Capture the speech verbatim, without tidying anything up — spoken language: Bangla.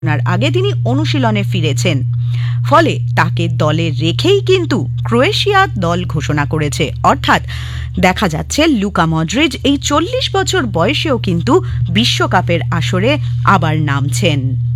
আগে তিনি অনুশীলনে ফিরেছেন, ফলে তাকে দলে রেখেই কিন্তু ক্রোয়েশিয়া দল ঘোষণা করেছে। অর্থাৎ দেখা যাচ্ছে লুকা মডরিচ এই চল্লিশ বছর বয়সেও কিন্তু বিশ্বকাপের আসরে আবার নামছেন।